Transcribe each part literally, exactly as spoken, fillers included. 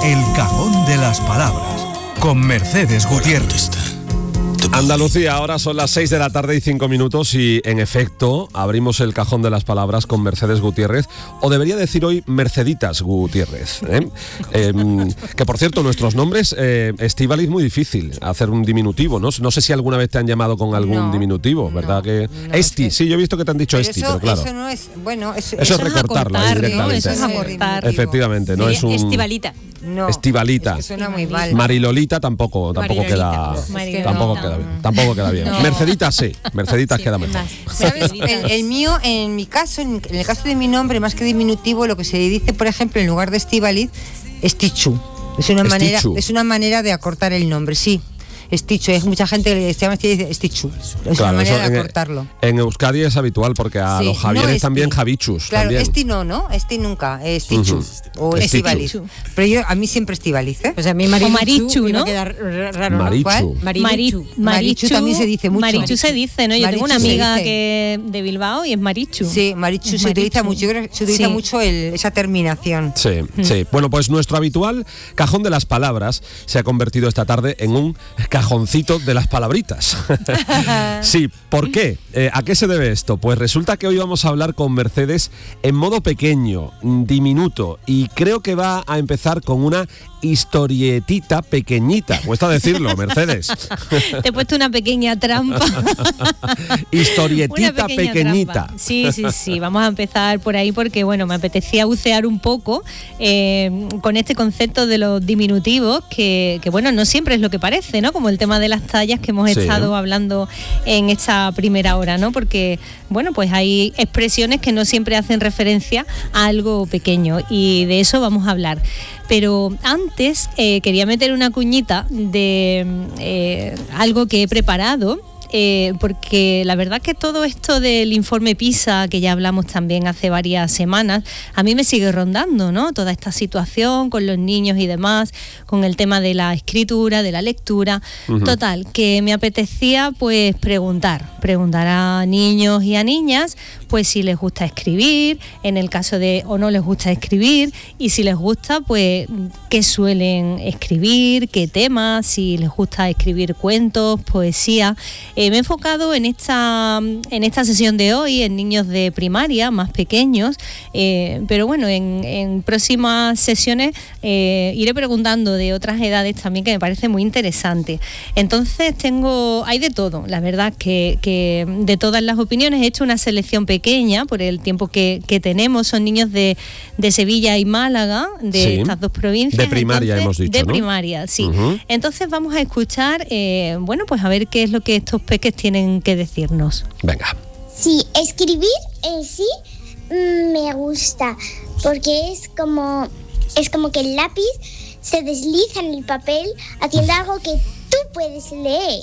El Cajón de las Palabras, con Mercedes Gutiérrez. Andalucía, ahora son las seis de la tarde y cinco minutos y, en efecto, abrimos el Cajón de las Palabras con Mercedes Gutiérrez, o debería decir hoy Merceditas Gutiérrez, ¿eh? Eh, que, por cierto, nuestros nombres, eh, Estíbaliz, muy difícil hacer un diminutivo, ¿no? No sé si alguna vez te han llamado con algún no, diminutivo, ¿verdad? No, que no, Esti, sí, yo he visto que te han dicho pero Esti, eso, pero claro. Eso no es, bueno, eso, eso, eso es recortarlo acortar, ahí directamente. ¿no? Eso es acortar. Efectivamente, no es un... Estivalita. No, Estivalita. Es que suena muy mal. Marilolita tampoco, tampoco Marilolita. queda, Marilolita. tampoco No. queda bien, tampoco queda bien. No. Merceditas sí, Merceditas sí, queda mejor. ¿Sabes? El, el mío, en mi caso, en, en el caso de mi nombre, más que diminutivo, lo que se dice, por ejemplo, en lugar de Estíbaliz, Estichu. Es una manera, es una manera de acortar el nombre, sí. Estichu, es mucha gente que se llama Estichu. Es claro, una manera en, de acortarlo. En Euskadi es habitual porque a sí, los Javieres no también Javichus. Claro, también. Esti no, ¿no? Esti nunca, Estichu. Uh-huh. O Estíbaliz. Pero yo, a mí siempre Estíbaliz, ¿eh? O sea, a mí Marichu, Marichu, ¿no? ¿no? Quedar raro, Marichu. ¿Cuál? Marichu. Marichu. Marichu también se dice mucho. Marichu se dice, ¿no? Yo Marichu tengo una amiga se dice. que de Bilbao y es Marichu. Sí, Marichu Es se utiliza Marichu. mucho, yo creo que se utiliza Sí. mucho el, esa terminación. Sí, sí. Bueno, pues nuestro habitual Cajón de las Palabras se ha convertido esta tarde en un cajoncito de las palabritas. Sí, ¿por qué? Eh, ¿A qué se debe esto? Pues resulta que hoy vamos a hablar con Mercedes en modo pequeño, diminuto, y creo que va a empezar con una historietita pequeñita. Cuesta decirlo, Mercedes. Te he puesto una pequeña trampa. Historietita Una pequeña pequeñita. trampa. Sí, sí, sí. Vamos a empezar por ahí porque, bueno, me apetecía bucear un poco eh, con este concepto de los diminutivos, que, que, bueno, no siempre es lo que parece, ¿no? Como el tema de las tallas que hemos Sí. estado hablando en esta primera hora, ¿no? Porque, bueno, pues hay expresiones que no siempre hacen referencia a algo pequeño y de eso vamos a hablar. Pero antes eh, quería meter una cuñita de eh, algo que he preparado. Eh, porque la verdad que todo esto del informe PISA, que ya hablamos también hace varias semanas, a mí me sigue rondando, ¿no? Toda esta situación con los niños y demás, con el tema de la escritura, de la lectura. Uh-huh. Total, que me apetecía pues preguntar, preguntar a niños y a niñas, pues si les gusta escribir, en el caso de o no les gusta escribir, y si les gusta, pues qué suelen escribir, qué temas, si les gusta escribir cuentos, poesía. Eh, me he enfocado en esta, en esta sesión de hoy en niños de primaria, más pequeños, eh, pero bueno, en, en próximas sesiones eh, iré preguntando de otras edades también, que me parece muy interesante. Entonces tengo, hay de todo, la verdad que, que de todas las opiniones he hecho una selección pequeña por el tiempo que, que tenemos. Son niños de, de Sevilla y Málaga, de sí, estas dos provincias. De primaria. Entonces, hemos dicho, de ¿no? primaria, sí. Uh-huh. Entonces vamos a escuchar, eh, bueno, pues a ver qué es lo que estos peques tienen que decirnos. Venga. Sí, escribir en sí mmm, me gusta, porque es como, es como que el lápiz se desliza en el papel haciendo algo que tú puedes leer.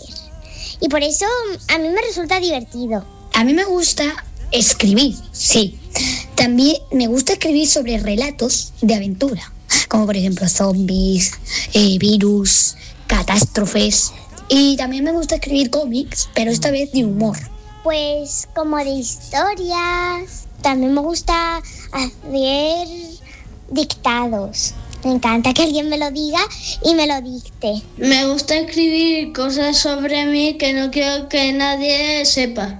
Y por eso a mí me resulta divertido. A mí me gusta escribir, sí. También me gusta escribir sobre relatos de aventura, como por ejemplo zombies, eh, virus, catástrofes. Y también me gusta escribir cómics, pero esta vez de humor. Pues como de historias. También me gusta hacer dictados. Me encanta que alguien me lo diga y me lo dicte. Me gusta escribir cosas sobre mí que no quiero que nadie sepa.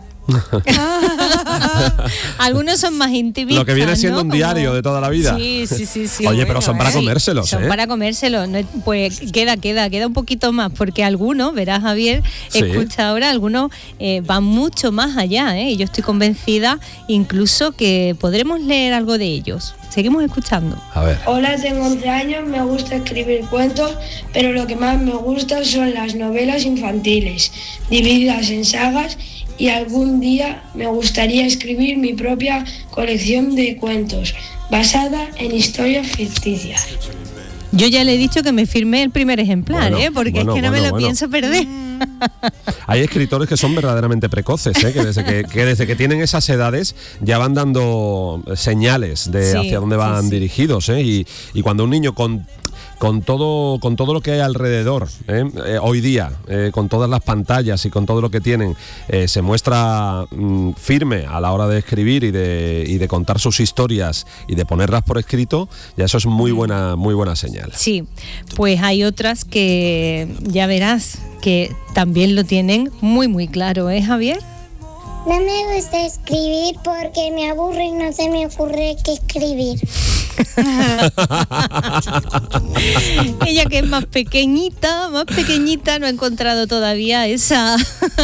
Algunos son más intimistas, lo que viene siendo, ¿no? un diario Como... de toda la vida. Sí, sí, sí, sí. Oye, bueno, pero son para sí, comérselos, son ¿eh? para comérselos. No, pues queda, queda, queda un poquito más, porque algunos, verás, Javier, sí. escucha ahora, algunos eh, van mucho más allá, ¿eh? Y yo estoy convencida incluso que podremos leer algo de ellos. Seguimos escuchando. A ver. Hola, tengo once años, me gusta escribir cuentos, pero lo que más me gusta son las novelas infantiles, divididas en sagas, y algún día me gustaría escribir mi propia colección de cuentos, basada en historias ficticias. Yo ya le he dicho que me firme el primer ejemplar, bueno, ¿eh? Porque bueno, es que no bueno, me lo bueno. pienso perder. Hay escritores que son verdaderamente precoces, ¿eh? que, desde que, que desde que tienen esas edades ya van dando señales de sí, hacia dónde van sí, sí. dirigidos, ¿eh? y, y cuando un niño con con todo, con todo lo que hay alrededor, ¿eh? Eh, hoy día, eh, con todas las pantallas y con todo lo que tienen, eh, se muestra mm, firme a la hora de escribir y de, y de contar sus historias y de ponerlas por escrito, ya eso es muy buena, muy buena señal. Sí, pues hay otras que ya verás que también lo tienen muy muy claro, ¿eh, Javier? No me gusta escribir porque me aburre y no se me ocurre qué escribir. Ella, que es más pequeñita, más pequeñita, no ha encontrado todavía esa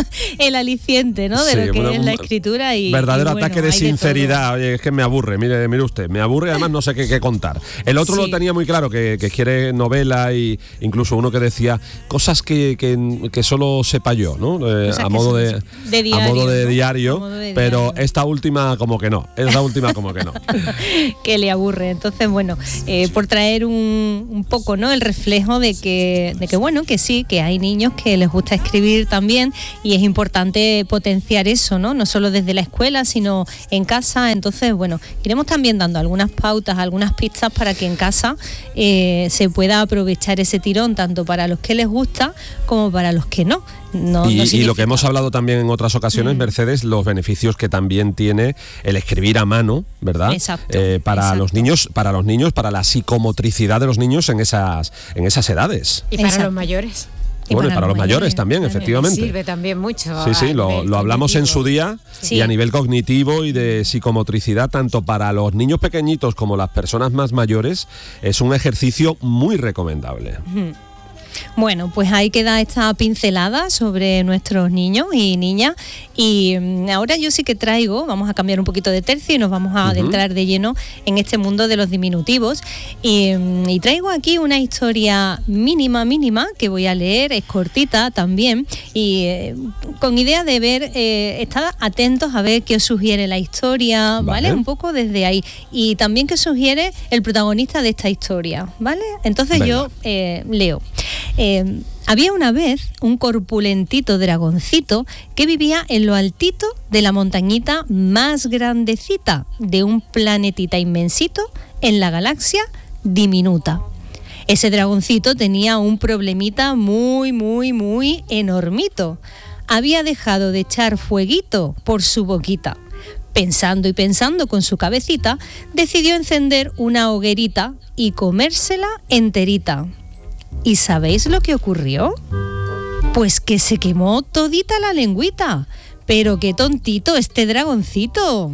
el aliciente, ¿no? De sí, lo que bueno, es la escritura y verdadero y bueno, ataque de sinceridad. De Oye, es que me aburre, mire, mire usted, me aburre y además no sé qué, qué contar. El otro sí. lo tenía muy claro, que, que quiere novela, y incluso uno que decía cosas que, que, que solo sepa yo, ¿no? Eh, a, modo de, de diario, a modo de ¿no? diario, a modo de pero diario. Esta última como que no, esta última como que no. Que le aburre. Entonces, bueno, eh, por traer un, un poco, ¿no?, el reflejo de que, de que, bueno, que sí, que hay niños que les gusta escribir también, y es importante potenciar eso, ¿no? No solo desde la escuela, sino en casa. Entonces, bueno, iremos también dando algunas pautas, algunas pistas para que en casa eh, se pueda aprovechar ese tirón, tanto para los que les gusta como para los que no. No, y, no y lo que hemos hablado también en otras ocasiones, mm. Mercedes, los beneficios que también tiene el escribir a mano, ¿verdad? Exacto, eh, para exacto. los niños, para los niños, para la psicomotricidad de los niños en esas, en esas edades. Y para exacto. los mayores. Y bueno, y para los mayores, mayores también, también, efectivamente. Sirve también mucho. Sí, sí, lo, lo hablamos en su día, sí. y a nivel cognitivo y de psicomotricidad, tanto para los niños pequeñitos como las personas más mayores, es un ejercicio muy recomendable. Mm. Bueno, pues ahí queda esta pincelada sobre nuestros niños y niñas, y ahora yo sí que traigo, vamos a cambiar un poquito de tercio y nos vamos a uh-huh. adentrar de lleno en este mundo de los diminutivos, y, y traigo aquí una historia mínima, mínima, que voy a leer, es cortita también, y eh, con idea de ver, eh, estad atentos a ver qué os sugiere la historia, ¿vale? ¿vale? Un poco desde ahí, y también qué sugiere el protagonista de esta historia, ¿vale? Entonces Venga. yo eh, leo. Eh, había una vez un corpulentito dragoncito que vivía en lo altito de la montañita más grandecita de un planetita inmensito en la galaxia diminuta. Ese dragoncito tenía un problemita muy, muy, muy enormito. Había dejado de echar fueguito por su boquita. Pensando y pensando con su cabecita, decidió encender una hoguerita y comérsela enterita. ¿Y sabéis lo que ocurrió? Pues que se quemó todita la lengüita. Pero qué tontito este dragoncito.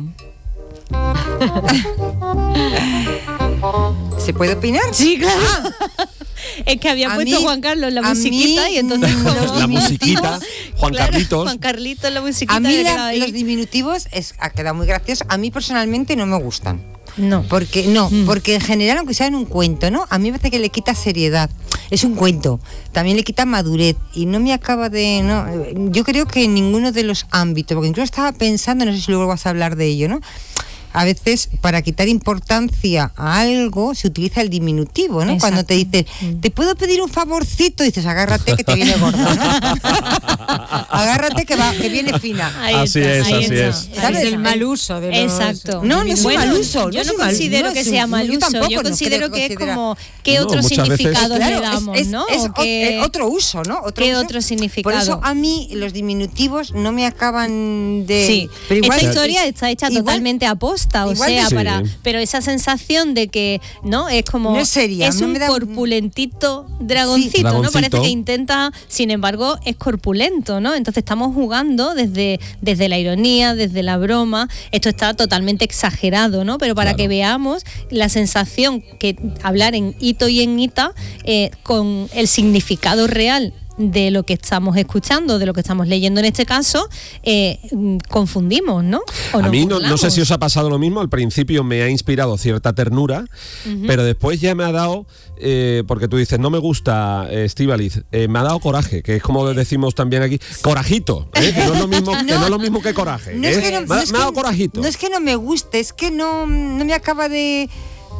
¿Se puede opinar? Sí, claro. Es que había a puesto mí, Juan Carlos la musiquita mí, y entonces como... La musiquita, Juan claro, Carlitos. Juan Carlitos, la musiquita. A mí la, los diminutivos es, ha quedado muy gracioso. A mí personalmente no me gustan. No. Porque, no, mm. porque en general, aunque sea en un cuento, ¿no? A mí me parece que le quita seriedad. Es un cuento. También le quita madurez. Y no me acaba de... no Yo creo que en ninguno de los ámbitos, porque incluso estaba pensando, no sé si luego vas a hablar de ello, ¿no? A veces, para quitar importancia a algo, se utiliza el diminutivo, ¿no? Exacto. Cuando te dices, ¿te puedo pedir un favorcito? Y dices, agárrate que te viene gorda, ¿no? Agárrate que, va, que viene fina. Ahí así está, es, ahí así está. es. ¿Sabes? Es el mal uso de los... Exacto. No, no es bueno, un mal uso. Yo no, no mal, considero no que es sea un, mal uso. Yo, yo considero que, que es como, ¿qué no, otro significado veces... le claro, damos, es, no? Es, es que... otro uso, ¿no? Otro ¿Qué uso? otro significado? Por eso a mí los diminutivos no me acaban de... Sí, pero igual, esta historia está hecha igual, totalmente aposta, o sea, sí. para... Pero esa sensación de que, ¿no? Es como... No es seria, es no un me da... corpulentito dragoncito, sí. ¿no? Dragoncito. Parece que intenta, sin embargo, es corpulento, ¿no? Entonces estamos jugando desde, desde la ironía, desde la broma. Esto está totalmente exagerado, ¿no? Pero para claro. que veamos la sensación que hablar en hito y en ita eh, con el significado real de lo que estamos escuchando, de lo que estamos leyendo en este caso, eh, confundimos, ¿no? ¿O a mí no, no sé si os ha pasado lo mismo. Al principio me ha inspirado cierta ternura, uh-huh. pero después ya me ha dado, eh, porque tú dices, no me gusta eh, Estíbaliz, eh, me ha dado coraje, que es como decimos también aquí, corajito, ¿eh? que, no es lo mismo, no, que no es lo mismo que coraje. No es que no, me, no es me ha dado que, corajito. No es que no me guste, es que no, no me acaba de...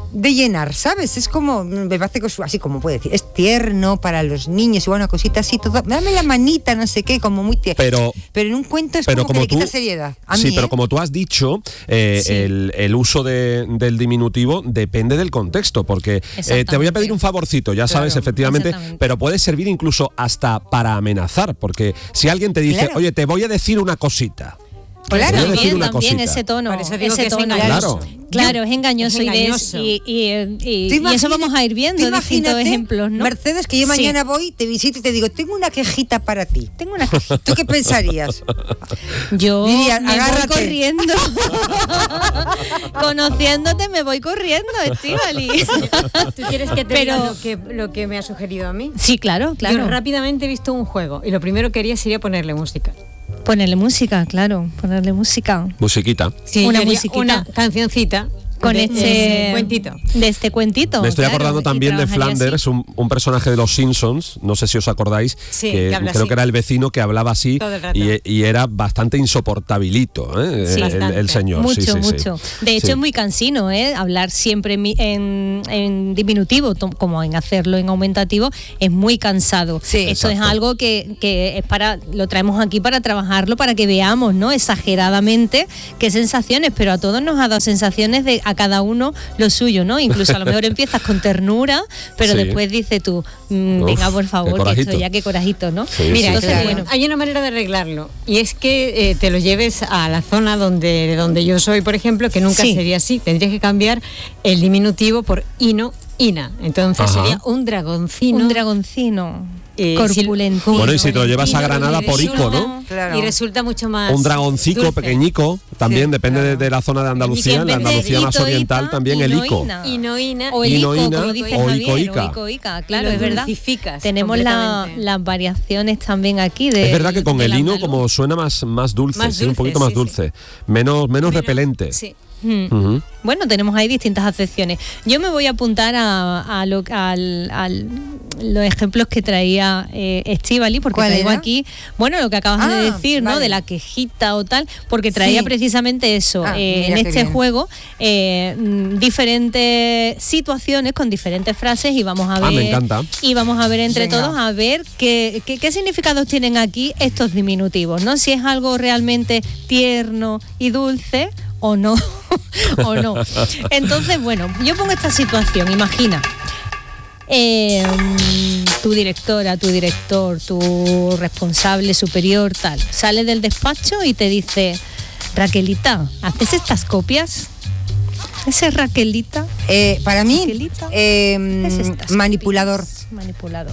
de llenar, ¿sabes? Es como, me parece que es así como puede decir, es tierno para los niños, igual una cosita así, todo, dame la manita, no sé qué, como muy tierno. Pero, pero en un cuento es pero como, como que le tú, quita seriedad. A sí, mí, pero ¿eh? como tú has dicho, eh, Sí. el, el uso de, del diminutivo depende del contexto, porque eh, te voy a pedir un favorcito, ya sabes, Claro, efectivamente, exactamente. pero puede servir incluso hasta para amenazar, porque si alguien te dice, Claro. oye, te voy a decir una cosita. Claro. Te voy a decir También, una también cosita. ese tono, Por eso digo ese que es tono. engañoso. Claro. Claro, es engañoso, Es y, ves- engañoso. y, y- y- Tú y eso imagina- vamos a ir viendo tú distintos imagínate, ejemplos, ¿no? Mercedes, que yo Sí. mañana voy, te visito y te digo, tengo una quejita para ti. Tengo una quejita. ¿Tú qué pensarías? Yo Diría, me voy agárrate. corriendo. Conociéndote me voy corriendo, Estíbali. ¿Tú quieres que te Pero- diga lo que, lo que me ha sugerido a mí? Sí, claro, claro. Yo rápidamente he visto un juego y lo primero que haría sería ponerle música. Ponerle música, claro, ponerle música. Musiquita. Sí, Una yo haría musiquita. una cancioncita Con de- este de ese cuentito. De este cuentito. Me estoy claro, acordando y también de trabajaría Flanders, así. un, un personaje de los Simpsons, no sé si os acordáis, Sí, que que habla creo así. que era el vecino que hablaba así Todo el rato. y, y era bastante insoportabilito, ¿eh? Sí. el, el- el Bastante. señor. Mucho, sí, sí, sí. mucho. De hecho, Sí. es muy cansino, ¿eh? Hablar siempre en, mi- en- en diminutivo, to- como en hacerlo en aumentativo, es muy cansado. Sí, Esto exacto. es algo que, que es para, lo traemos aquí para trabajarlo, para que veamos, ¿no? Exageradamente qué sensaciones, pero a todos nos ha dado sensaciones de a cada uno lo suyo, ¿no? Incluso a lo mejor empiezas con ternura, pero Sí. después dices tú, mm, Uf, venga, por qué favor, que corajito. esto ya qué corajito, ¿no? Sí, Mira, Entonces, claro, bueno, hay una manera de arreglarlo y es que eh, te lo lleves a la zona donde, de donde yo soy, por ejemplo, que nunca Sí. sería así. Tendrías que cambiar el diminutivo por ino, ina. Entonces Ajá. sería un dragoncino. un dragoncino Eh, corpulento. Bueno, y si te lo llevas a Granada, por Ico, ¿no? Claro. Y resulta mucho más. Un dragoncico dulce. pequeñico, también Sí, depende de, claro. de la zona de Y Andalucía, que en la en vez de Andalucía más ito, oriental ipa, también el ico. inoína. Inoína. O el Inoína, ico, como dice o Javier, icoica. o icoica, Y claro, lo es verdad. dulcificas Tenemos la- completamente. las variaciones también aquí. De, Es verdad que con del el hino andaluz. como suena más, más dulce, Más sí, un dulce, poquito más sí, dulce, menos, menos repelente. Sí. Mm. Ujú. Bueno, tenemos ahí distintas acepciones. Yo me voy a apuntar a, a lo- al, al- los ejemplos que traía eh, Estíbali, porque ¿Cuál traigo era? aquí, bueno, lo que acabas Ah, de decir, ¿no? vale. De la quejita o tal, porque traía Sí. precisamente eso. Ah, eh, mira en qué este bien. juego, eh, mm, diferentes situaciones con diferentes frases y vamos a Ah, ver. me encanta. Y vamos a ver entre Venga. todos a ver qué, qué, qué significados tienen aquí estos diminutivos, ¿no? Si es algo realmente tierno y dulce o no, o no. Entonces, bueno, yo pongo esta situación, imagina. eh, tu directora, tu director, tu responsable superior, tal, sale del despacho y te dice, Raquelita, ¿haces estas copias? ¿Ese es Raquelita? Eh, para mí, Raquelita, eh, ¿qué es estas manipulador. copias? Manipulador.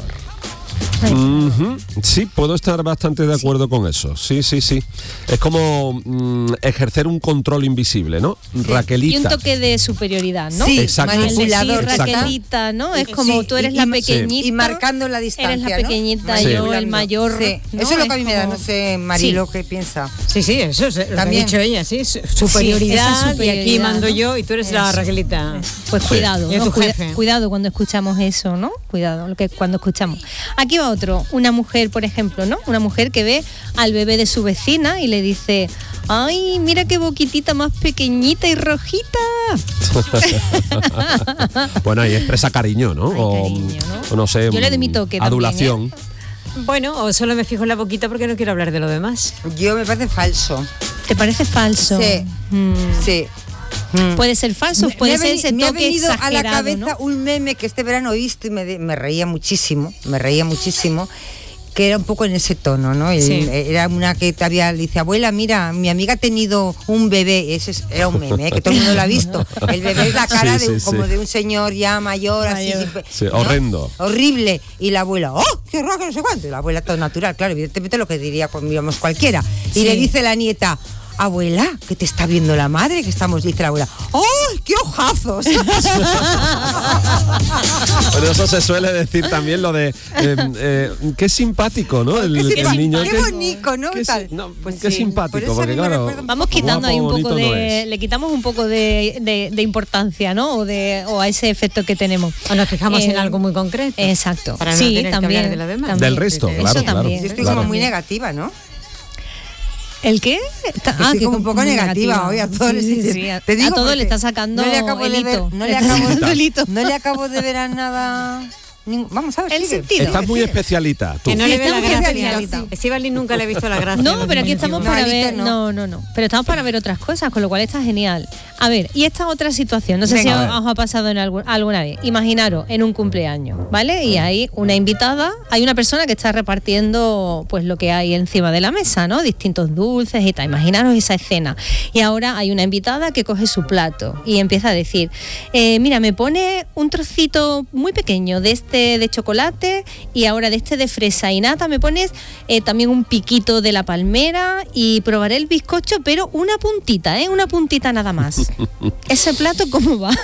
Ujú. Sí, puedo estar bastante de acuerdo con eso. Sí, sí, sí. Es como mm, ejercer un control invisible, ¿no? Y un Raquelita. toque de superioridad, ¿no? Sí, Exacto. El decir manipulador. exacto. Raquelita, ¿no? Es como Sí, tú eres y- la y- pequeñita. Y marcando la distancia. Eres la ¿no? pequeñita, Sí. yo el mayor. Sí. ¿no? Eso es lo que a mí me da, como- no sé, Marilo, ¿qué piensa? Sí, sí, eso es lo que ha También. dicho ella, sí. su- esa Superioridad, y superioridad, aquí mando ¿no? yo y tú eres la Eso. Raquelita. Pues cuidado, Y ¿no? tu Cuida- jefe. cuidado cuando escuchamos eso, ¿no? Cuidado lo que cuando escuchamos. Aquí va otro, una mujer, por ejemplo, ¿no? Una mujer que ve al bebé de su vecina y le dice, ay, mira qué boquitita más pequeñita y rojita. Bueno, ahí expresa cariño, ¿no? Ay, o, cariño, ¿no? o no sé, Yo le doy mi mm, toque también, adulación. Bueno, o solo me fijo en la boquita porque no quiero hablar de lo demás. Yo me parece falso. ¿Te parece falso? Sí. Mm. Sí. Mm. Puede ser falso, Me- puede me ha ser veni- ese me ha toque venido a la exagerado, cabeza ¿no? un meme que este verano he visto y me, de- me reía muchísimo, me reía muchísimo, que era un poco en ese tono, ¿no? El- Sí. Era una que te había, dice, abuela, mira, mi amiga ha tenido un bebé, ese es- era un meme, ¿eh? Que todo el mundo lo ha visto. El bebé es la cara Sí, de un- sí, como sí. de un señor ya mayor, Mayor. así. sin- Sí, ¿no? horrendo. Horrible. Y la abuela, ¡oh, qué horror, que no sé cuánto! Y la abuela todo natural, claro, evidentemente lo que diría, pues digamos, cualquiera. Y Sí. le dice la nieta, abuela, que te está viendo la madre, que estamos, dice la abuela, ¡oh, qué ojazos! Bueno, eso se suele decir también lo de eh, eh, qué simpático, ¿no? El, Qué el simpa- niño. qué que- bonito, ¿no? qué, Tal. si- no, Pues qué sí, por simpático, eso a porque mí me claro. recuerda un Vamos quitando guapo, ahí un poco bonito no de, es. le quitamos un poco de, de- de importancia, ¿no? O de o a ese efecto que tenemos. O nos fijamos Eh, en algo muy concreto. Exacto. Para no sí, tener que también, hablar de lo demás. también. Del resto, Eso claro, claro. también. Yo estoy Claro. como muy negativa, ¿no? ¿El qué? Está, ah, que un poco negativa, negativa hoy a todos. Sí, sí, sí. Te digo a todos le está sacando no le acabo el de ver, hito. No le acabo de, no le acabo de ver a nada. Vamos a ver, el sentido. Estás muy especialita. Tú. Que no sí, le ve la gracia. Sí. Nunca le he visto la gracia. No, pero aquí estamos no, para ver. No. no, no, no. Pero estamos para ver otras cosas, con lo cual está genial. A ver, y esta otra situación, no sé Venga, si os, os ha pasado en algún, alguna vez. Imaginaros en un cumpleaños, ¿vale? Y hay una invitada, hay una persona que está repartiendo pues lo que hay encima de la mesa, ¿no? Distintos dulces y tal. Imaginaros esa escena. Y ahora hay una invitada que coge su plato y empieza a decir, eh, mira, me pone un trocito muy pequeño de este de chocolate y ahora de este de fresa y nata me pones eh, también un piquito de la palmera y probaré el bizcocho, pero una puntita, ¿eh? Una puntita nada más. ¿Ese plato cómo va?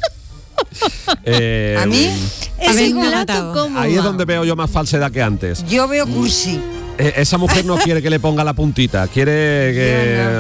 eh, a mí, ese plato cómo ahí va? es donde veo yo más falsedad que antes. Yo veo cursi. Eh, esa mujer no quiere que le ponga la puntita, quiere que...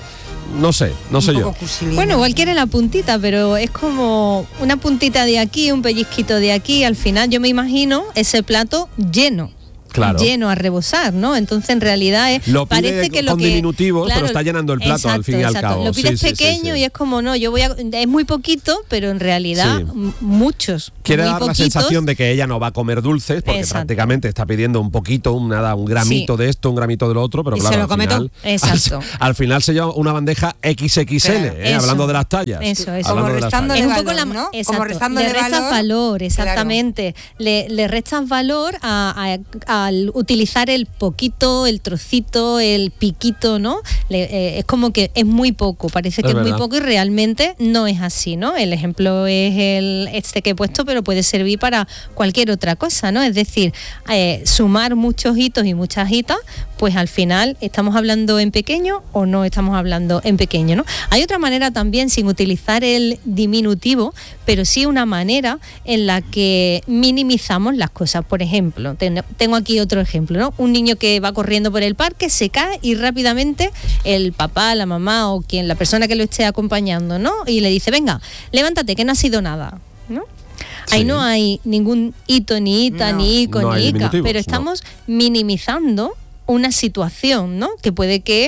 No sé, no sé yo. Cursilina. Bueno, igual quiere la puntita, pero es como una puntita de aquí, un pellizquito de aquí. Al final yo me imagino ese plato lleno. Claro. Lleno a rebosar, ¿no? Entonces en realidad es lo pide parece que lo con que diminutivos, claro, pero está llenando el plato exacto, al fin y exacto. al cabo. Lo pides sí, pequeño sí, sí, sí. y es como no, yo voy a es muy poquito, pero en realidad sí. m- muchos. Quiere muy dar poquitos. la sensación de que ella no va a comer dulces porque exacto. prácticamente está pidiendo un poquito, un nada, un gramito sí. de esto, un gramito de lo otro, pero y claro, se lo al come final, todo. Exacto. Al, al final se lleva una bandeja equis equis ele, claro, eh, hablando de las tallas. Eso, eso. Como restándole es un valor, poco la, ¿no? Exacto, Como restándole le restas valor, valor, exactamente. Claro. Le, le restas valor a, a, al utilizar el poquito, el trocito, el piquito, ¿no? Le, eh, es como que es muy poco, parece que es, es muy poco y realmente no es así, ¿no? El ejemplo es el este que he puesto, pero puede servir para cualquier otra cosa, ¿no? Es decir, eh, sumar muchos hitos y muchas hitas, pues al final estamos hablando en pequeño o no estamos hablando en pequeño, ¿no? Hay otra manera también sin utilizar el diminutivo, pero sí una manera en la que minimizamos las cosas. Por ejemplo, ten, tengo aquí otro ejemplo, ¿no? Un niño que va corriendo por el parque, se cae y rápidamente el papá, la mamá o quien, la persona que lo esté acompañando, ¿no? Y le dice, venga, levántate, que no ha sido nada, ¿no? Sí. Ahí no hay ningún hito, ni ita, no. ni ico, no ni ica, pero estamos no. minimizando una situación, ¿no? Que puede que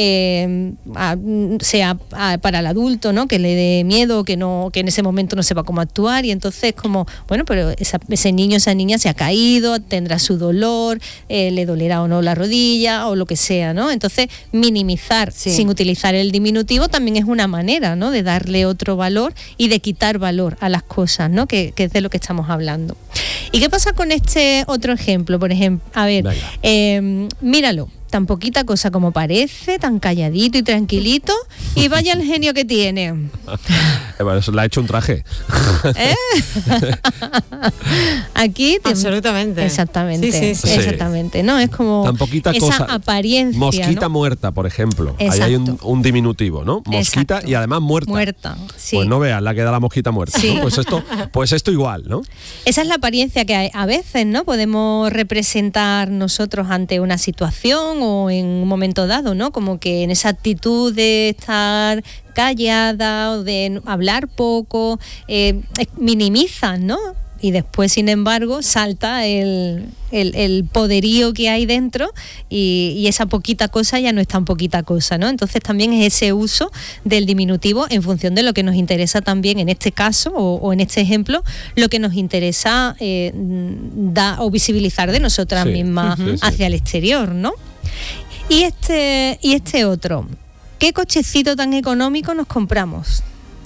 eh, a, sea a, para el adulto, ¿no? Que le dé miedo, que no, que en ese momento no sepa cómo actuar y entonces como, bueno, pero esa, ese niño, esa niña se ha caído, tendrá su dolor, eh, le dolerá o no la rodilla o lo que sea, ¿no? Entonces minimizar sí. sin utilizar el diminutivo también es una manera, ¿no? De darle otro valor y de quitar valor a las cosas, ¿no? Que, que es de lo que estamos hablando. ¿Y qué pasa con este otro ejemplo? Por ejemplo, a ver, eh, míralo, tan poquita cosa como parece, tan calladito y tranquilito, y vaya el genio que tiene. Bueno, eso le ha hecho un traje. ¿Eh? Aquí te... absolutamente. Exactamente. Sí, sí, sí. Exactamente. No, es como tan poquita esa cosa. apariencia. Mosquita ¿no? muerta, por ejemplo. Exacto. Ahí hay un, un diminutivo, ¿no? Mosquita Exacto. y además muerta. Muerta. Sí. Pues no veas la que da la mosquita muerta. Sí. ¿no? Pues esto, pues esto igual, ¿no? Esa es la apariencia que hay. A veces, ¿no? Podemos representar nosotros ante una situación o en un momento dado, ¿no? Como que en esa actitud de estar callada o de hablar poco, eh, minimizan, ¿no? Y después, sin embargo, salta el, el, el poderío que hay dentro y, y esa poquita cosa ya no es tan poquita cosa, ¿no? Entonces también es ese uso del diminutivo en función de lo que nos interesa también en este caso o, o en este ejemplo, lo que nos interesa eh, da o visibilizar de nosotras sí. mismas uh-huh. hacia sí. el exterior, ¿no? Y este, y este otro, ¿qué cochecito tan económico nos compramos?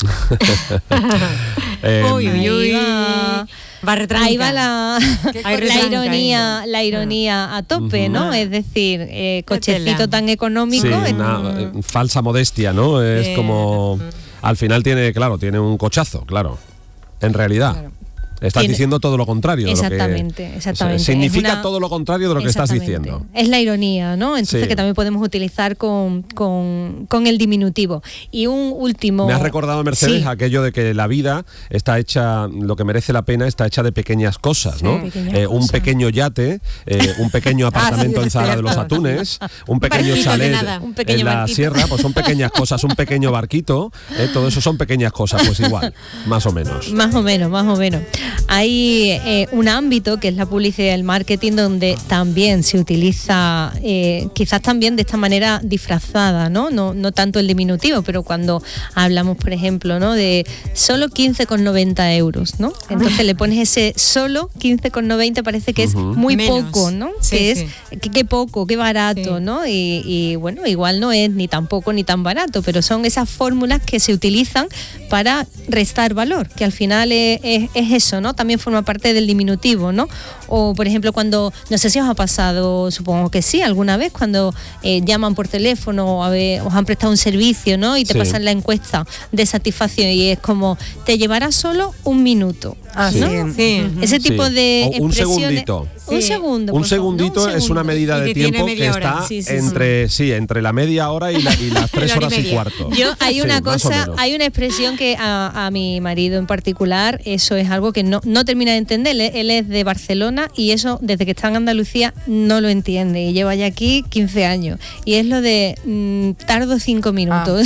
eh, uy, uy, uy. Va, va ahí va la, la ironía, la ironía a tope, uh-huh. ¿no? Es decir, eh, cochecito tan económico. Sí, en... una falsa modestia, ¿no? Es eh, como, uh-huh. al final tiene, claro, tiene un cochazo, claro, en realidad. Claro. Estás Tiene, diciendo todo lo contrario. Exactamente, de lo que, exactamente. O sea, significa una, todo lo contrario de lo que estás diciendo. Es la ironía, ¿no? Entonces sí. que también podemos utilizar con, con, con el diminutivo. Y un último... Me has recordado, Mercedes, sí. aquello de que la vida está hecha, lo que merece la pena está hecha de pequeñas cosas, ¿no? Sí, eh, un cosas. pequeño yate, eh, un pequeño apartamento ah, sí, en Zara de los Atunes, un pequeño chalet un pequeño en la barquito. Sierra, pues son pequeñas cosas, un pequeño barquito, eh, todo eso son pequeñas cosas, pues igual, más o menos. Más o menos, más o menos. Hay eh, un ámbito que es la publicidad y el marketing donde también se utiliza eh, quizás también de esta manera disfrazada, ¿no? No, no tanto el diminutivo, pero cuando hablamos, por ejemplo, ¿no? de solo quince con noventa euros, ¿no? Entonces le pones ese solo quince con noventa, parece que es muy Menos. poco, ¿no? Sí, que sí. es que, que poco, qué barato, sí. ¿no? Y, y bueno, igual no es ni tan poco ni tan barato, pero son esas fórmulas que se utilizan para restar valor, que al final es, es, es eso, ¿no? También forma parte del diminutivo, ¿no? O, por ejemplo, cuando, no sé si os ha pasado, supongo que sí, alguna vez, cuando eh, llaman por teléfono o a ver, os han prestado un servicio, ¿no? Y te sí. pasan la encuesta de satisfacción y es como, te llevará solo un minuto. Ah, ¿no? sí. sí. Ese tipo sí. de o un expresiones. segundito. Sí. Un segundo. Un segundito ¿no? un es una medida de tiempo que está sí, sí, entre sí. sí, entre la media hora y, la, y las tres horas y, y cuarto. Yo hay una sí, cosa, hay una expresión que a, a mi marido en particular, eso es algo que no, no termina de entender. Él, él es de Barcelona y eso desde que está en Andalucía no lo entiende y lleva ya aquí quince años. Y es lo de mmm, tardo cinco minutos.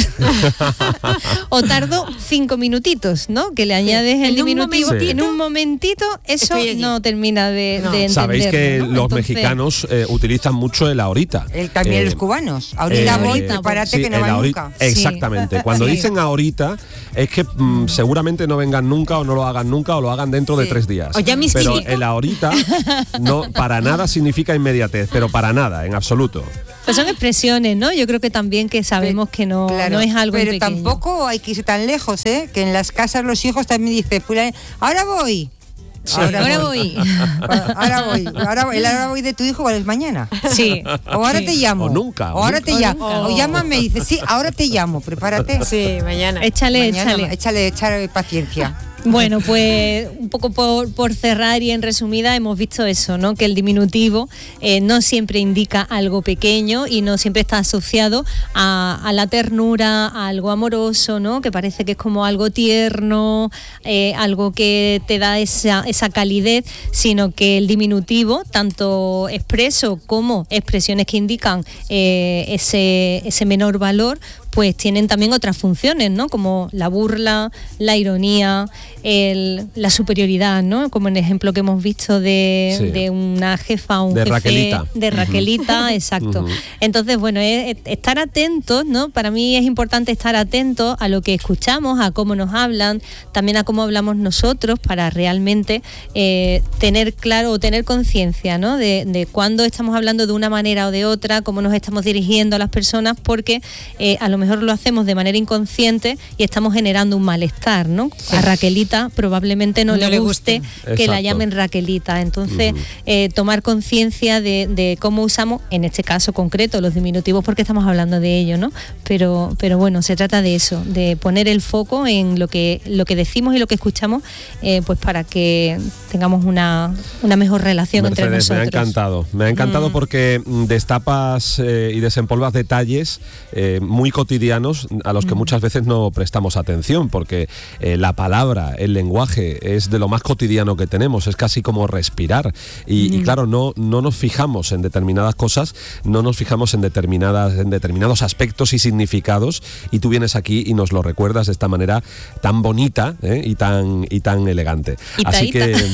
Ah. O tardo cinco minutitos, ¿no? Que le añades sí. el diminutivo sí. en un momentito, eso no termina de, no. de entender. Sabéis que ¿no? los Entonces, mexicanos eh, utilizan mucho el ahorita. El, también eh, los cubanos. Ahorita eh, voy, prepárate sí, que no van nunca. Exactamente. Sí. Cuando sí. dicen ahorita, es que mm, seguramente no vengan nunca o no lo hagan nunca o lo hagan dentro sí. de tres días. O ya mis pero químicos. el ahorita no, para nada significa inmediatez, pero para nada, en absoluto. Pues son expresiones, ¿no? Yo creo que también que sabemos que no, claro, no es algo pero pequeño. Tampoco hay que irse tan lejos, ¿eh? Que en las casas los hijos también dicen, ahora voy. Ahora, ahora voy. voy. Ahora voy. Ahora voy. El ahora voy de tu hijo es mañana. Sí. O ahora sí. te llamo. O nunca. O ahora nunca. te llamo. O, o llámame y dice, sí, ahora te llamo. Prepárate. Sí, mañana. Échale, mañana, échale. Échale, échale paciencia. Bueno, pues un poco por, por cerrar y en resumida hemos visto eso, ¿no? Que el diminutivo eh, no siempre indica algo pequeño y no siempre está asociado a, a la ternura, a algo amoroso, ¿no? Que parece que es como algo tierno, eh, algo que te da esa, esa calidez, sino que el diminutivo, tanto expreso como expresiones que indican eh, ese, ese menor valor, pues tienen también otras funciones, ¿no? Como la burla, la ironía, el, la superioridad, ¿no? Como en el ejemplo que hemos visto de, sí. de una jefa o un de jefe Raquelita. de Raquelita, uh-huh. exacto. Uh-huh. Entonces, bueno, es, es estar atentos, ¿no? Para mí es importante estar atentos a lo que escuchamos, a cómo nos hablan, también a cómo hablamos nosotros para realmente eh, tener claro o tener conciencia, ¿no? De, de cuándo estamos hablando de una manera o de otra, cómo nos estamos dirigiendo a las personas, porque eh, a lo mejor lo hacemos de manera inconsciente y estamos generando un malestar, ¿no? Sí. A Raquelita probablemente no, no le guste, guste que Exacto. la llamen Raquelita. Entonces, uh-huh. eh, tomar conciencia de, de cómo usamos, en este caso concreto, los diminutivos, porque estamos hablando de ello, ¿no? Pero, pero bueno, se trata de eso, de poner el foco en lo que, lo que decimos y lo que escuchamos, eh, pues para que tengamos una, una mejor relación Mercedes, entre nosotros. Me ha encantado, me ha encantado mm. porque destapas eh, y desempolvas detalles eh, muy cotidianos a los que muchas veces no prestamos atención, porque eh, la palabra, el lenguaje es de lo más cotidiano que tenemos, es casi como respirar y, mm. y claro, no, no nos fijamos en determinadas cosas, no nos fijamos en, determinadas, en determinados aspectos y significados, y tú vienes aquí y nos lo recuerdas de esta manera tan bonita ¿eh? y, tan, y tan elegante. Y así taita. que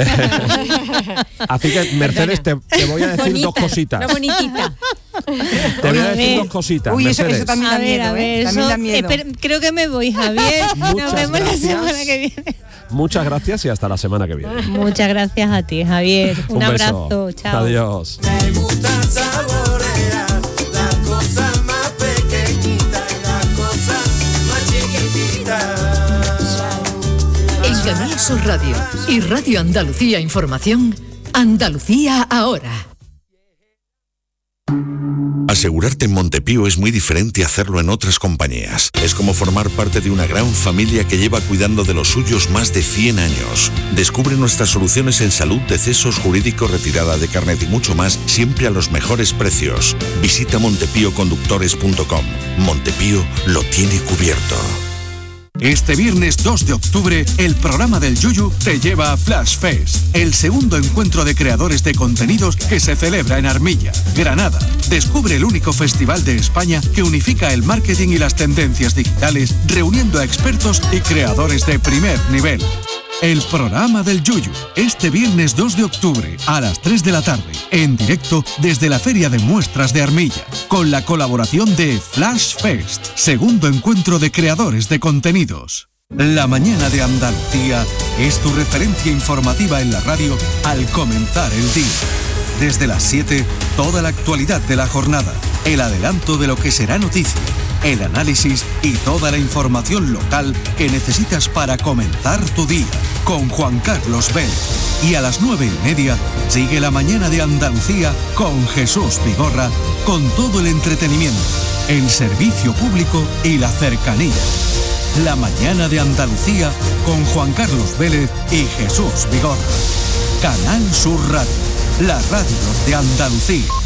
así que Mercedes, te, te voy a decir bonita, dos cositas. No bonitita. Te voy a decir dos cositas. Uy, eso, eso también a da ver, miedo, a ver, ¿eh? También eso, da miedo. Espera, creo que me voy, Javier. Muchas Nos vemos gracias. la semana que viene. Muchas gracias y hasta la semana que viene. Muchas gracias a ti, Javier. Un, Un abrazo. Beso. Chao. Adiós. Me gusta saborear la cosa más pequeñita, la cosa más chiquitita. En Canal Sur Radio y Radio Andalucía Información, Andalucía ahora. Asegurarte en Montepío es muy diferente a hacerlo en otras compañías. Es como formar parte de una gran familia que lleva cuidando de los suyos más de cien años. Descubre nuestras soluciones en salud, decesos, jurídico, retirada de carnet y mucho más, siempre a los mejores precios. Visita montepío conductores punto com. Montepío lo tiene cubierto. Este viernes dos de octubre, el programa del Yuyu te lleva a Flash Fest, el segundo encuentro de creadores de contenidos que se celebra en Armilla, Granada. Descubre el único festival de España que unifica el marketing y las tendencias digitales, reuniendo a expertos y creadores de primer nivel. el programa del Yuyu, este viernes dos de octubre a las tres de la tarde, en directo desde la Feria de Muestras de Armilla, con la colaboración de Flash Fest, segundo encuentro de creadores de contenidos. La mañana de Andalucía es tu referencia informativa en la radio al comenzar el día. Desde las siete, toda la actualidad de la jornada, el adelanto de lo que será noticia, el análisis y toda la información local que necesitas para comenzar tu día, con Juan Carlos Vélez. Y a las nueve y media, sigue la mañana de Andalucía con Jesús Vigorra, con todo el entretenimiento, el servicio público y la cercanía. La mañana de Andalucía con Juan Carlos Vélez y Jesús Vigorra. Canal Sur Radio, la radio de Andalucía.